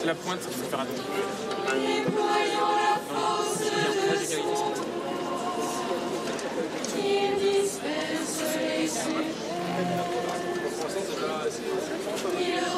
la pointe, il faut faire attention. Non, il y a un point d'égalité.